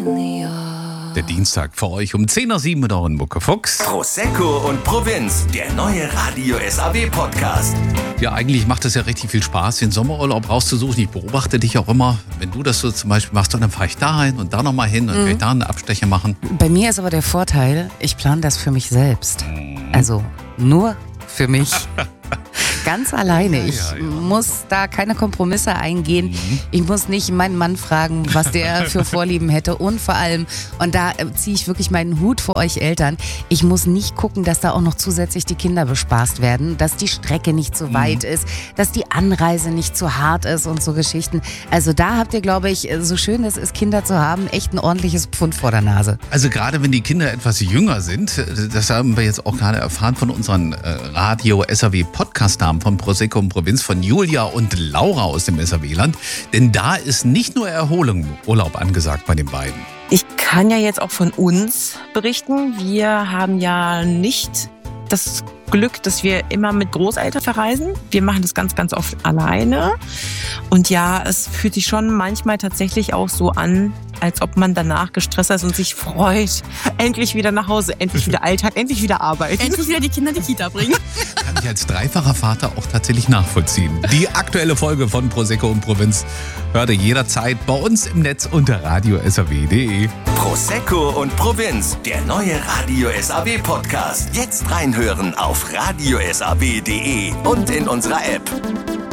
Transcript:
Der Dienstag für euch um 10:07 mit euren Mucke Fuchs. Prosecco und Provinz, der neue Radio SAW Podcast. Ja, eigentlich macht es ja richtig viel Spaß, den Sommerurlaub rauszusuchen. Ich beobachte dich auch immer, wenn du das so zum Beispiel machst, dann fahre ich da hin und da nochmal hin und kann ich da einen Abstecher machen. Bei mir ist aber der Vorteil, ich plane das für mich selbst. Also nur für mich. Ganz alleine. Ich muss da keine Kompromisse eingehen. Ich muss nicht meinen Mann fragen, was der für Vorlieben hätte. Und vor allem, und da ziehe ich wirklich meinen Hut vor euch Eltern, ich muss nicht gucken, dass da auch noch zusätzlich die Kinder bespaßt werden, dass die Strecke nicht zu weit ist, dass die Anreise nicht zu hart ist und so Geschichten. Also da habt ihr, glaube ich, so schön es ist, Kinder zu haben, echt ein ordentliches Pfund vor der Nase. Also gerade wenn die Kinder etwas jünger sind, das haben wir jetzt auch gerade erfahren von unseren Radio SAW Podcast-Namen von Prosecco und Provinz, von Julia und Laura aus dem SAW-Land. Denn da ist nicht nur Erholung, Urlaub angesagt bei den beiden. Ich kann ja jetzt auch von uns berichten. Wir haben ja nicht das Glück, dass wir immer mit Großeltern verreisen. Wir machen das ganz, ganz oft alleine. Und ja, es fühlt sich schon manchmal tatsächlich auch so an, als ob man danach gestresst ist und sich freut. Endlich wieder nach Hause, endlich wieder Alltag, endlich wieder Arbeit. Endlich wieder die Kinder in die Kita bringen. Kann ich als dreifacher Vater auch tatsächlich nachvollziehen. Die aktuelle Folge von Prosecco und Provinz hört ihr jederzeit bei uns im Netz unter radiosaw.de. Prosecco und Provinz, der neue Radio SAW Podcast. Jetzt reinhören auf radiosaw.de und in unserer App.